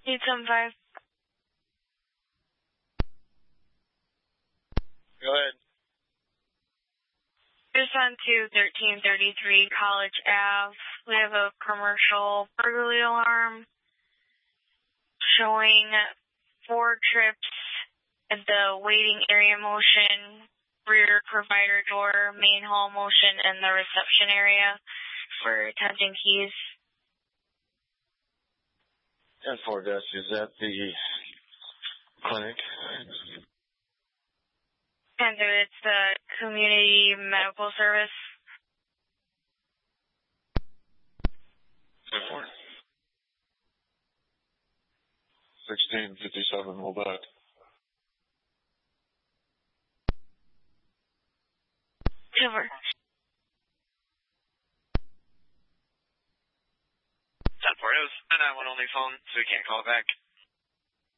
875. Go ahead. Just on to 1333 College Ave. We have a commercial burglary alarm showing 4 trips at the waiting area motion, rear provider door, main hall motion, and the reception area for attempting keys. 10-4 desk, is that the clinic? And it's the community medical service. 10-4. 1657, hold back. Over. 10-4, it was a 911 only phone, so we can't call it back.